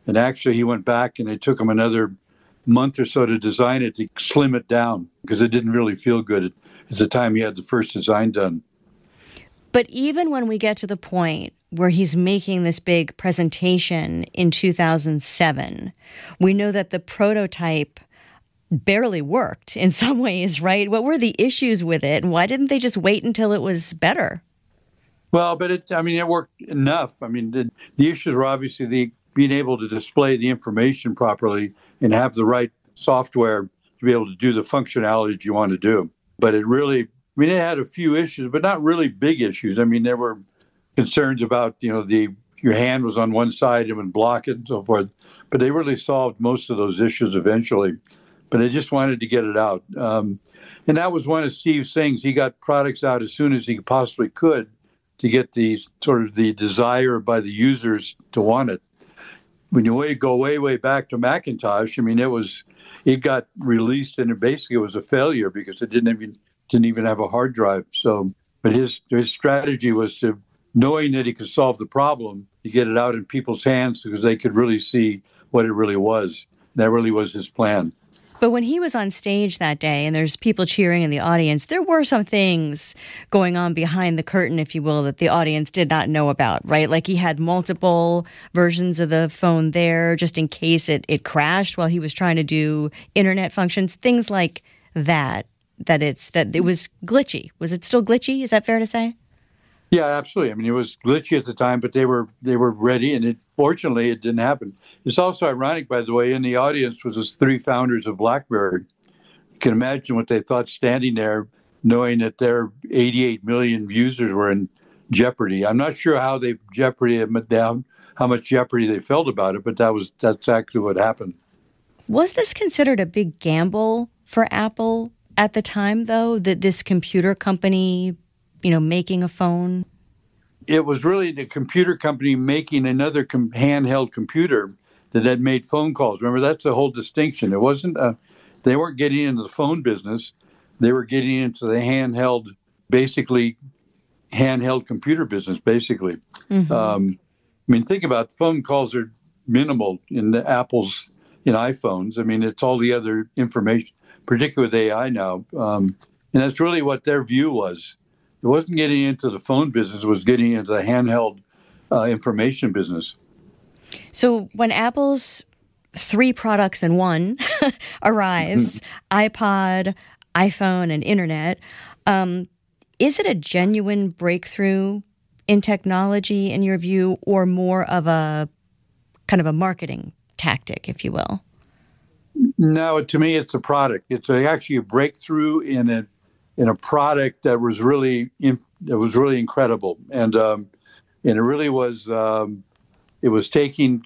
And actually, he went back and it took him another month or so to design it, to slim it down, because it didn't really feel good at the time he had the first design done. But even when we get to the point where he's making this big presentation in 2007, we know that the prototype barely worked in some ways, right? What were the issues with it, and why didn't they just wait until it was better? Well, but it worked enough. I mean, the issues were obviously being able to display the information properly and have the right software to be able to do the functionality that you want to do. But it had a few issues, but not really big issues. I mean, there were concerns about, your hand was on one side, it would block it and so forth. But they really solved most of those issues eventually. But I just wanted to get it out. And that was one of Steve's things. He got products out as soon as he possibly could to get the sort of the desire by the users to want it. When you go way back to Macintosh, I mean, it got released and it basically was a failure because it didn't even have a hard drive. So, but his strategy was to, knowing that he could solve the problem, to get it out in people's hands because they could really see what it really was. That really was his plan. But when he was on stage that day and there's people cheering in the audience, there were some things going on behind the curtain, if you will, that the audience did not know about, right? Like he had multiple versions of the phone there just in case it crashed while he was trying to do internet functions, things like that it was glitchy. Was it still glitchy? Is that fair to say? Yeah, absolutely. I mean, it was glitchy at the time, but they were ready, and fortunately it didn't happen. It's also ironic, by the way, in the audience was the three founders of BlackBerry. You can imagine what they thought standing there, knowing that their 88 million users were in jeopardy. I'm not sure how how much jeopardy they felt about it, but that's actually what happened. Was this considered a big gamble for Apple at the time, though, that this computer company, making a phone? It was really the computer company making another handheld computer that had made phone calls. Remember, that's the whole distinction. It wasn't they weren't getting into the phone business. They were getting into the handheld computer business, basically. Mm-hmm. Think about it. Phone calls are minimal in the Apple's, iPhones. I mean, it's all the other information, particularly with AI now. And that's really what their view was. It wasn't getting into the phone business, it was getting into the handheld information business. So when Apple's 3 products in one arrives, iPod, iPhone, and Internet, is it a genuine breakthrough in technology, in your view, or more of a kind of a marketing tactic, if you will? No, to me, it's a product. It's actually a breakthrough in a product that was really incredible, and it really was. It was taking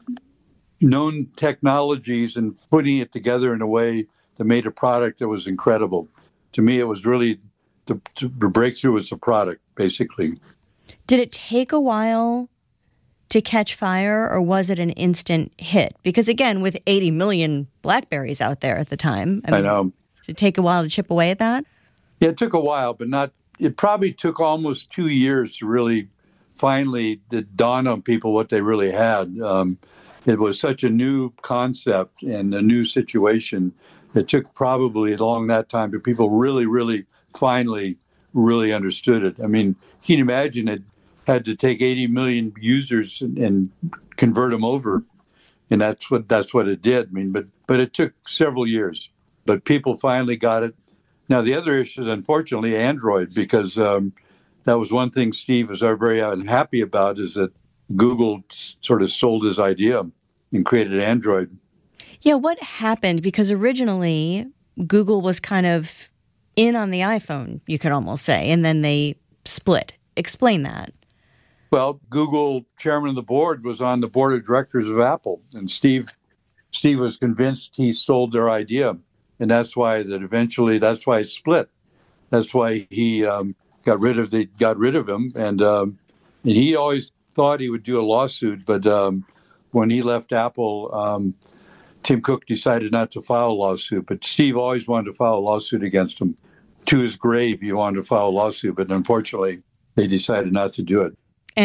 known technologies and putting it together in a way that made a product that was incredible. To me, it was really the breakthrough was the product, basically. Did it take a while to catch fire, or was it an instant hit? Because again, with 80 million BlackBerries out there at the time, I know. Did it take a while to chip away at that? Yeah, it took a while, but not. It probably took almost 2 years to really finally dawn on people what they really had. It was such a new concept and a new situation. It took probably along that time, but people really finally really understood it. I mean, can you imagine it had to take 80 million users and convert them over, and that's what it did. I mean, but it took several years, but people finally got it. Now, the other issue is, unfortunately, Android, because that was one thing Steve was very unhappy about, is that Google sort of sold his idea and created Android. Yeah, what happened? Because originally, Google was kind of in on the iPhone, you could almost say, and then they split. Explain that. Well, Google chairman of the board was on the board of directors of Apple, and Steve was convinced he sold their idea. And that's why it split. That's why he got rid of him, and he always thought he would do a lawsuit. But when he left Apple, Tim Cook decided not to file a lawsuit. But Steve always wanted to file a lawsuit against him. To his grave, he wanted to file a lawsuit, but unfortunately, they decided not to do it. And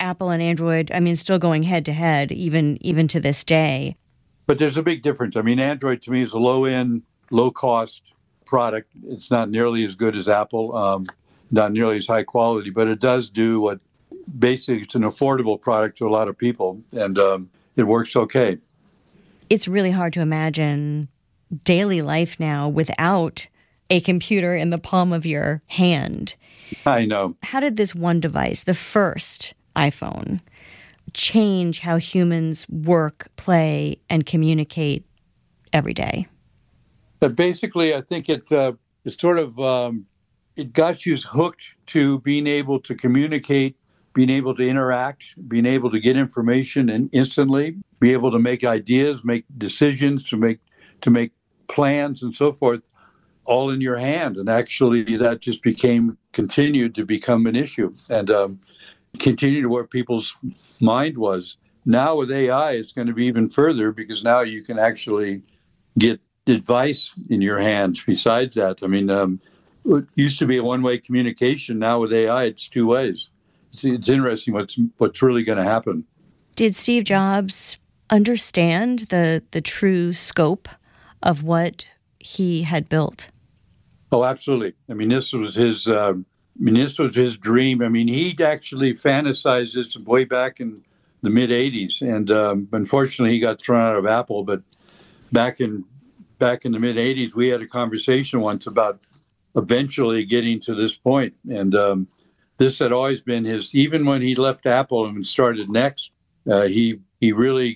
Apple and Android, I mean, still going head to head, even to this day. But there's a big difference. I mean, Android to me is a low-end, low-cost product. It's not nearly as good as Apple, not nearly as high quality, but it does do what basically it's an affordable product to a lot of people, and it works okay. It's really hard to imagine daily life now without a computer in the palm of your hand. I know. How did this one device, the first iPhone, change how humans work, play, and communicate every day? But basically, I think it sort of it got you hooked to being able to communicate, being able to interact, being able to get information and instantly, be able to make ideas, make decisions, to make plans and so forth, all in your hand. And actually, that just continued to become an issue and continued where people's mind was. Now with AI, it's going to be even further because now you can actually get advice in your hands. Besides that, I mean, it used to be a one-way communication. Now with AI, it's two ways. It's interesting what's really going to happen. Did Steve Jobs understand the true scope of what he had built? Oh, absolutely. I mean, this was his dream. I mean, he'd actually fantasized this way back in the mid '80s, and unfortunately, he got thrown out of Apple. But back in the mid '80s, we had a conversation once about eventually getting to this point, and this had always been his. Even when he left Apple and started Next, he really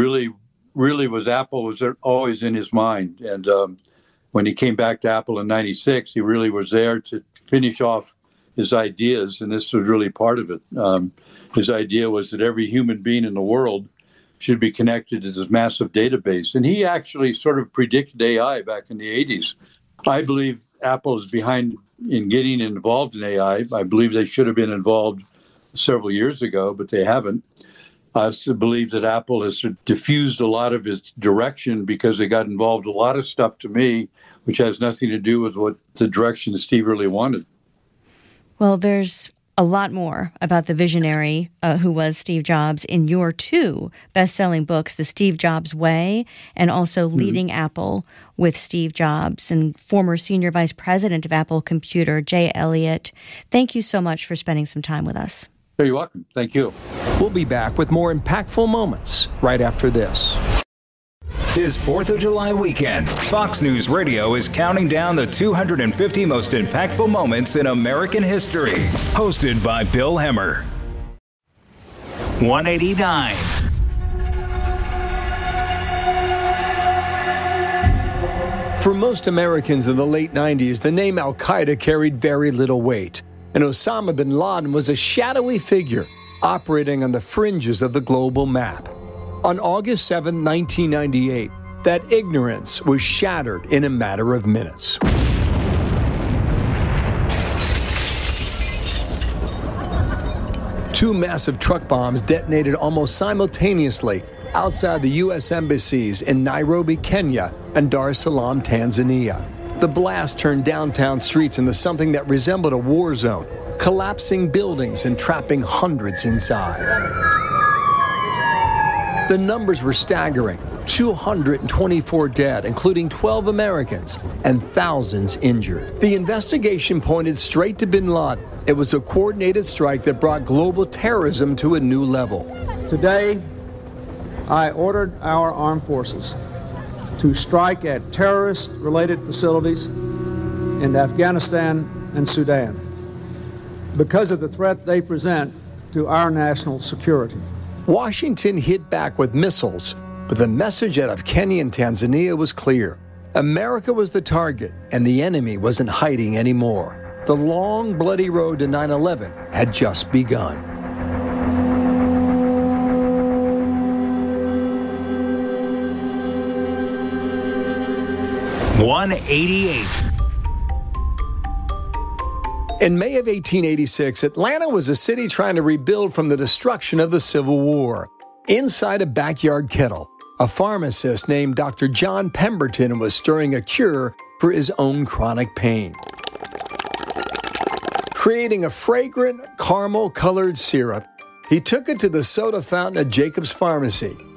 was. Apple was always in his mind, and when he came back to Apple in '96, he really was there to finish off his ideas, and this was really part of it. His idea was that every human being in the world should be connected to this massive database, and he actually sort of predicted AI back in the '80s. I believe Apple is behind in getting involved in AI. I believe they should have been involved several years ago, but they haven't. I also believe that Apple has diffused a lot of its direction because they got involved in a lot of stuff to me, which has nothing to do with what the direction that Steve really wanted. Well, there's a lot more about the visionary who was Steve Jobs in your two best-selling books, The Steve Jobs Way and also Leading Apple with Steve Jobs, and former Senior Vice President of Apple Computer, Jay Elliott. Thank you so much for spending some time with us. You're welcome. Thank you. We'll be back with more impactful moments right after this. This 4th of July weekend, Fox News Radio is counting down the 250 most impactful moments in American history. Hosted by Bill Hemmer. 189. For most Americans in the late 90s, the name Al-Qaeda carried very little weight, and Osama bin Laden was a shadowy figure operating on the fringes of the global map. On August 7, 1998, that ignorance was shattered in a matter of minutes. Two massive truck bombs detonated almost simultaneously outside the U.S. embassies in Nairobi, Kenya, and Dar es Salaam, Tanzania. The blast turned downtown streets into something that resembled a war zone, collapsing buildings and trapping hundreds inside. The numbers were staggering: 224 dead, including 12 Americans, and thousands injured. The investigation pointed straight to bin Laden. It was a coordinated strike that brought global terrorism to a new level. Today, I ordered our armed forces to strike at terrorist-related facilities in Afghanistan and Sudan because of the threat they present to our national security. Washington hit back with missiles, but the message out of Kenya and Tanzania was clear. America was the target, and the enemy wasn't hiding anymore. The long, bloody road to 9/11 had just begun. .188. In May of 1886, Atlanta was a city trying to rebuild from the destruction of the Civil War. Inside a backyard kettle, a pharmacist named Dr. John Pemberton was stirring a cure for his own chronic pain. Creating a fragrant, caramel-colored syrup, He took it to the soda fountain at Jacob's Pharmacy.